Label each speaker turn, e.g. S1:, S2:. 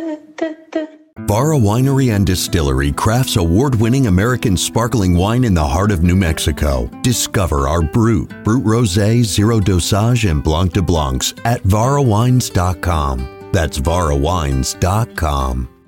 S1: Barra Winery and Distillery crafts award-winning American sparkling wine in the heart of New Mexico. Discover our Brut Rosé, Zero Dosage, and Blanc de Blancs at varawines.com. That's varawines.com.